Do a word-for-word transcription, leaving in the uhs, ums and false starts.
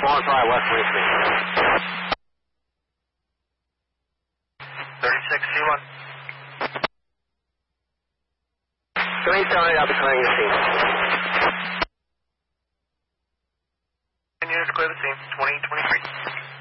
One five West Police me. thirty-six C one. twenty-seven eight, I'll be clearing the scene. ten units clear the scene. twenty twenty-three.